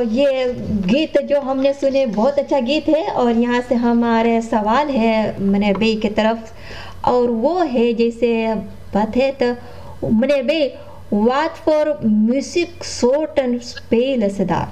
ये गीत जो हमने सुने बहुत अच्छा गीत है और यहाँ से हमारे सवाल है meneer B की तरफ और वो है जैसे बात है तो meneer B wat voor muzieksoorten spelen ze daar?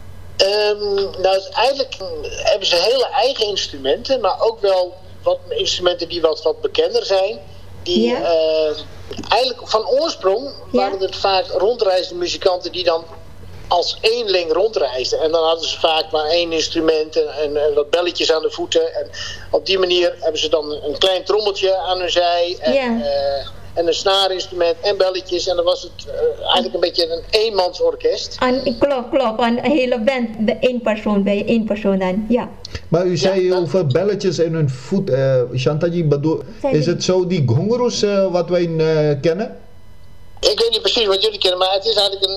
Nou, eigenlijk hebben ze hele eigen instrumenten, maar ook wel wat instrumenten die wat bekender zijn. Die eigenlijk van oorsprong waren het vaak rondreizende muzikanten die dan als eenling rondreisden. En dan hadden ze vaak maar één instrument en wat belletjes aan de voeten. En op die manier hebben ze dan een klein trommeltje aan hun zij. En een snaarinstrument en belletjes. En dan was het eigenlijk een beetje een eenmansorkest. Klopt. Een hele band, de één persoon dan, ja. Maar u zei over belletjes en hun voet. Chantaji, bedoel, is het zo die gongroes wat wij kennen? Ik weet niet precies wat jullie kennen, maar het is eigenlijk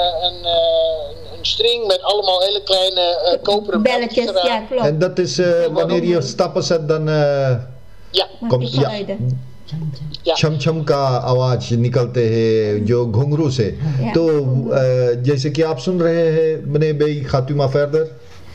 een string met allemaal hele kleine koperen belletjes eraan. Ja, klopt. En dat is wanneer je stappen zet dan... komt, छम छम का आवाज निकलते हैं जो घुंघरू से तो जैसे कि आप सुन रहे हैं meneer B, gaat u maar verder.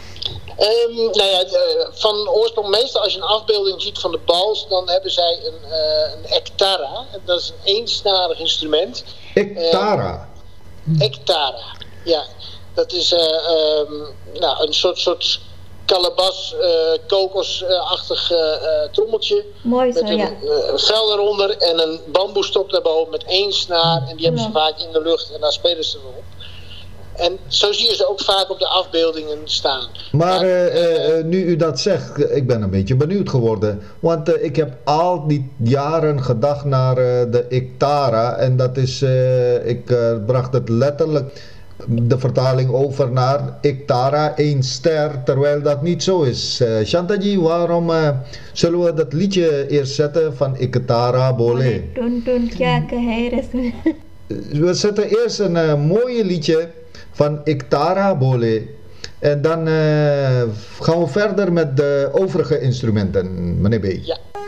Nou ja, van oorsprong meestal als je een afbeelding ziet van de bals, dan hebben zij een ektara. Dat is een eensnarig instrument. Ektara? Ektara, ja. Dat is een soort kalabas, kokosachtig trommeltje. Mooi zo, met een vel eronder en een bamboestok daarboven met één snaar. En die hebben ze vaak in de lucht en daar spelen ze erop. En zo zie je ze ook vaak op de afbeeldingen staan. Maar nu u dat zegt, ik ben een beetje benieuwd geworden. Want ik heb al die jaren gedacht naar de ektara. En dat is, ik bracht het letterlijk... de vertaling over naar ektara, 1 ster, terwijl dat niet zo is. Chantaji, waarom zullen we dat liedje eerst zetten van Ektara Bole? We zetten eerst een mooie liedje van Ektara Bole en dan gaan we verder met de overige instrumenten, meneer B. Ja.